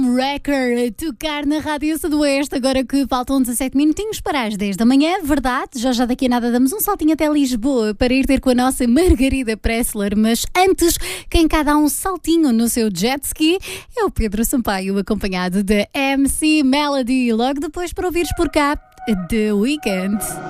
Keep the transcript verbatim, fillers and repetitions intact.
Wrecker a tocar na Rádio Sudoeste, agora que faltam dezassete minutinhos para as dez da manhã, verdade? Já já daqui a nada damos um saltinho até Lisboa para ir ter com a nossa Margarida Pressler, mas antes, quem cá dá um saltinho no seu jet ski é o Pedro Sampaio, acompanhado da M C Melody, logo depois para ouvires por cá The Weeknd.